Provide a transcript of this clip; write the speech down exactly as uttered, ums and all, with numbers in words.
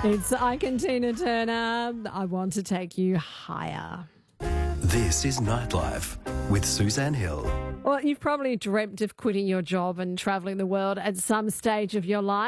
It's Ike and Tina Turner. I want to take you higher. This is Nightlife with Suzanne Hill. Well, you've probably dreamt of quitting your job and travelling the world at some stage of your life.